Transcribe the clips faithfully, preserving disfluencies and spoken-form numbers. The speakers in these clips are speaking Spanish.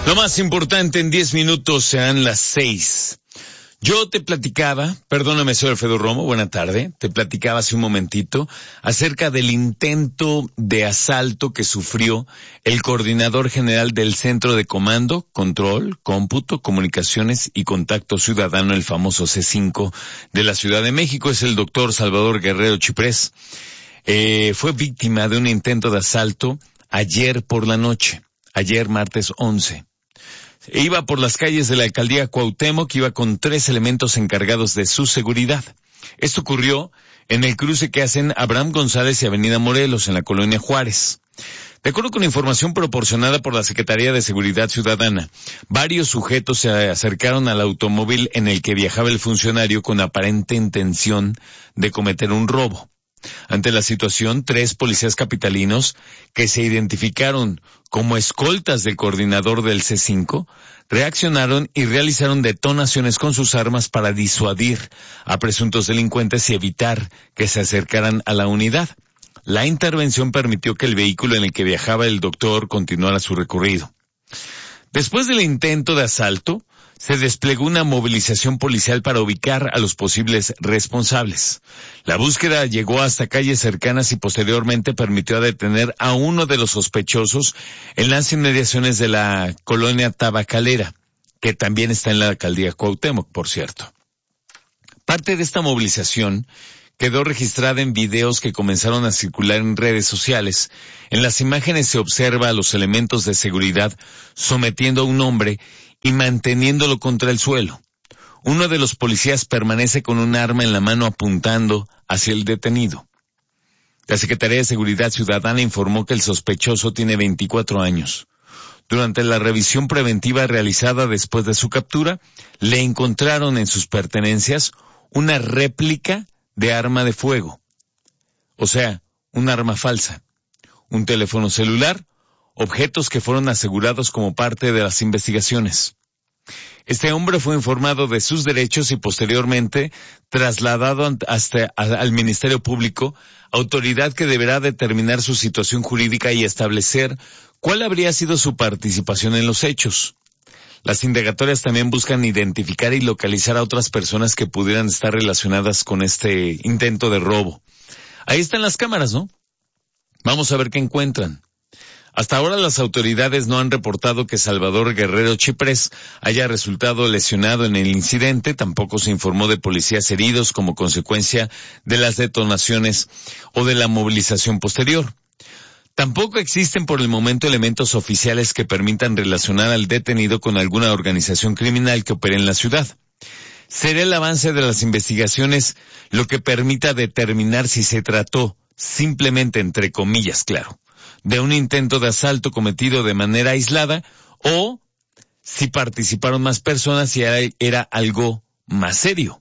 Lo más importante en diez minutos serán las seis. Yo te platicaba, perdóname, soy Alfredo Romo, buena tarde, te platicaba hace un momentito acerca del intento de asalto que sufrió el coordinador general del Centro de Comando, Control, Cómputo, Comunicaciones y Contacto Ciudadano, el famoso C cinco de la Ciudad de México, es el doctor Salvador Guerrero Chiprés. Eh, fue víctima de un intento de asalto ayer por la noche, ayer martes once. Iba por las calles de la alcaldía Cuauhtémoc, iba con tres elementos encargados de su seguridad. Esto ocurrió en el cruce que hacen Abraham González y Avenida Morelos, en la colonia Juárez. De acuerdo con información proporcionada por la Secretaría de Seguridad Ciudadana, varios sujetos se acercaron al automóvil en el que viajaba el funcionario con aparente intención de cometer un robo. Ante la situación, tres policías capitalinos, que se identificaron como escoltas del coordinador del C cinco, reaccionaron y realizaron detonaciones con sus armas para disuadir a presuntos delincuentes y evitar que se acercaran a la unidad. La intervención permitió que el vehículo en el que viajaba el doctor continuara su recorrido. Después del intento de asalto, se desplegó una movilización policial para ubicar a los posibles responsables. La búsqueda llegó hasta calles cercanas y posteriormente permitió detener a uno de los sospechosos en las inmediaciones de la colonia Tabacalera, que también está en la alcaldía Cuauhtémoc, por cierto. Parte de esta movilización quedó registrada en videos que comenzaron a circular en redes sociales. En las imágenes se observa a los elementos de seguridad sometiendo a un hombre y manteniéndolo contra el suelo. Uno de los policías permanece con un arma en la mano apuntando hacia el detenido. La Secretaría de Seguridad Ciudadana informó que el sospechoso tiene veinticuatro años. Durante la revisión preventiva realizada después de su captura, le encontraron en sus pertenencias una réplica de arma de fuego. O sea, un arma falsa, un teléfono celular, objetos que fueron asegurados como parte de las investigaciones. Este hombre fue informado de sus derechos y posteriormente trasladado hasta al Ministerio Público, autoridad que deberá determinar su situación jurídica y establecer cuál habría sido su participación en los hechos. Las indagatorias también buscan identificar y localizar a otras personas que pudieran estar relacionadas con este intento de robo. Ahí están las cámaras, ¿no? Vamos a ver qué encuentran. Hasta ahora las autoridades no han reportado que Salvador Guerrero Chiprés haya resultado lesionado en el incidente, tampoco se informó de policías heridos como consecuencia de las detonaciones o de la movilización posterior. Tampoco existen por el momento elementos oficiales que permitan relacionar al detenido con alguna organización criminal que opere en la ciudad. Será el avance de las investigaciones lo que permita determinar si se trató simplemente, entre comillas, claro, de un intento de asalto cometido de manera aislada o si participaron más personas y era algo más serio.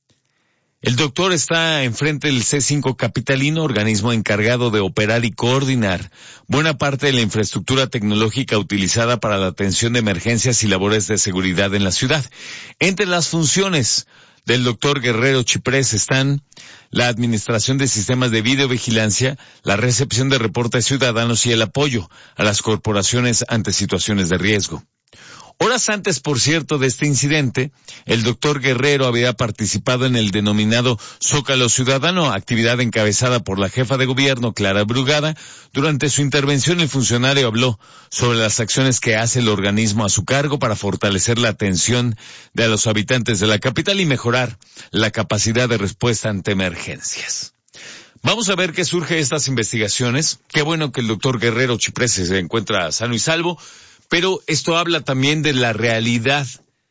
El doctor está enfrente del C cinco capitalino, organismo encargado de operar y coordinar buena parte de la infraestructura tecnológica utilizada para la atención de emergencias y labores de seguridad en la ciudad. Entre las funciones del doctor Guerrero Chiprés están la administración de sistemas de videovigilancia, la recepción de reportes ciudadanos y el apoyo a las corporaciones ante situaciones de riesgo. Horas antes, por cierto, de este incidente, el doctor Guerrero había participado en el denominado Zócalo Ciudadano, actividad encabezada por la jefa de gobierno, Clara Brugada. Durante su intervención, el funcionario habló sobre las acciones que hace el organismo a su cargo para fortalecer la atención de los habitantes de la capital y mejorar la capacidad de respuesta ante emergencias. Vamos a ver qué surge de estas investigaciones. Qué bueno que el doctor Guerrero Chiprés se encuentra sano y salvo. Pero esto habla también de la realidad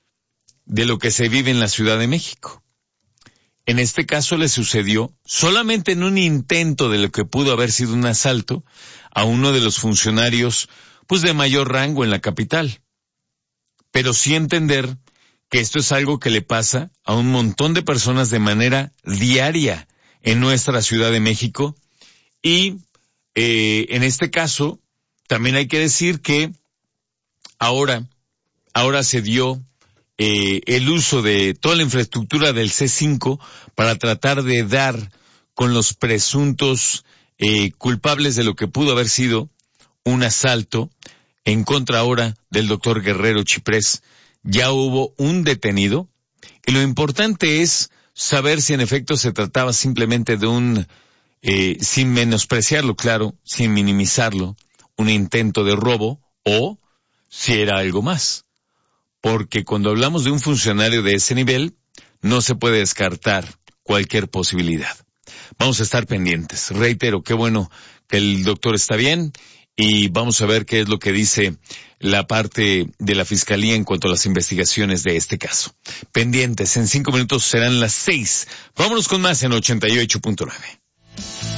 de lo que se vive en la Ciudad de México. En este caso le sucedió solamente en un intento de lo que pudo haber sido un asalto a uno de los funcionarios pues de mayor rango en la capital. Pero sí entender que esto es algo que le pasa a un montón de personas de manera diaria en nuestra Ciudad de México. Y eh, en este caso también hay que decir que Ahora, ahora se dio eh, el uso de toda la infraestructura del C cinco para tratar de dar con los presuntos eh, culpables de lo que pudo haber sido un asalto en contra ahora del doctor Guerrero Chiprés. Ya hubo un detenido y lo importante es saber si en efecto se trataba simplemente de un, eh, sin menospreciarlo, claro, sin minimizarlo, un intento de robo o si era algo más. Porque cuando hablamos de un funcionario de ese nivel, no se puede descartar cualquier posibilidad. Vamos a estar pendientes. Reitero, qué bueno que el doctor está bien y vamos a ver qué es lo que dice la parte de la Fiscalía en cuanto a las investigaciones de este caso. Pendientes, en cinco minutos serán las seis. Vámonos con más en ochenta y ocho punto nueve.